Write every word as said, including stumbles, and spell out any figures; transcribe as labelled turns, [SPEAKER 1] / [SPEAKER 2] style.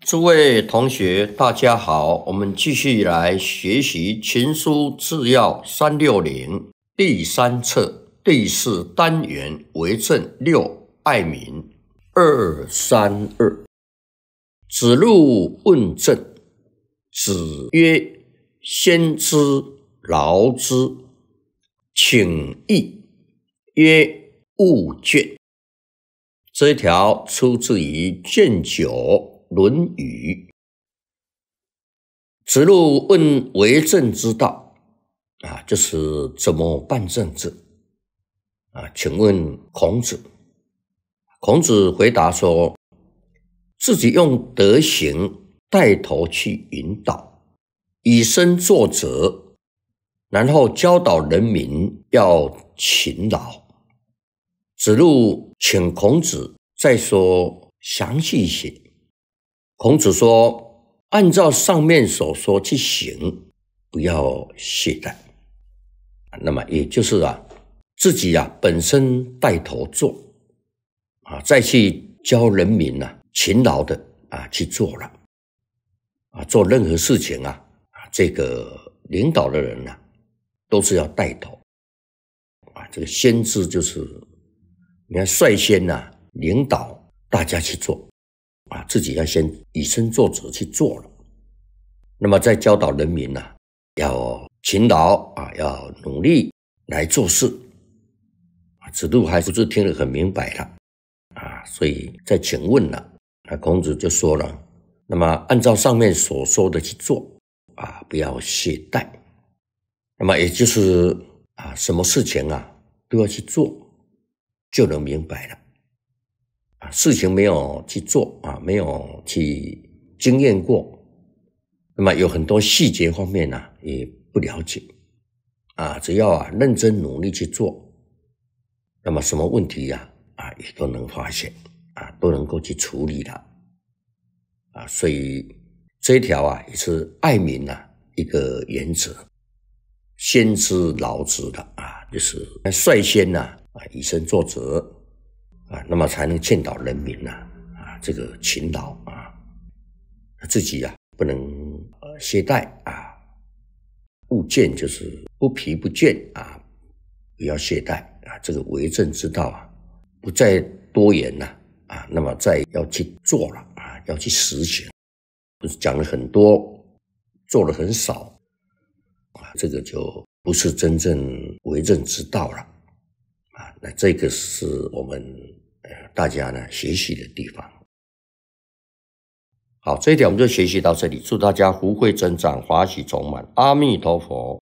[SPEAKER 1] 诸位同学，大家好，我们继续来学习《情书治要三六零》第三册第四单元为政六爱民二三二。子路问政，子曰：先知劳之，请益。曰：勿倦。这一条出自于卷九论语。子路问为政之道啊，就是怎么办政治啊？请问孔子，孔子回答说，自己用德行带头去引导，以身作则，然后教导人民要勤劳。子路请孔子再说详细一些。孔子说，按照上面所说去行，不要懈怠。那么也就是啊，自己啊本身带头做啊，再去教人民啊勤劳的啊去做了啊，做任何事情啊啊，这个领导的人啊都是要带头啊，这个先知就是你看率先啊领导大家去做。啊，自己要先以身作则去做了，那么再教导人民呢、啊，要勤劳啊，要努力来做事。啊，子路还不是听得很明白了啊，所以再请问了，那孔子就说了，那么按照上面所说的去做啊，不要懈怠。那么也就是啊，什么事情啊都要去做，就能明白了。事情没有去做啊，没有去经验过，那么有很多细节方面啊也不了解啊，只要啊认真努力去做，那么什么问题呀 啊, 啊也都能发现啊，都能够去处理了啊，所以这一条啊也是爱民啊一个原则，先知劳之的啊，就是率先呐 啊, 啊以身作则。啊，那么才能劝导人民呐、啊，啊，这个勤劳啊，自己啊不能呃懈怠啊，勿倦就是不疲不倦啊，不要懈怠啊，这个为政之道啊，不再多言了 啊, 啊，那么再要去做了啊，要去实行，不是讲了很多，做了很少啊，这个就不是真正为政之道了。啊，那这个是我们呃大家呢学习的地方。好，这一点我们就学习到这里，祝大家福慧增长，法喜充满，阿弥陀佛。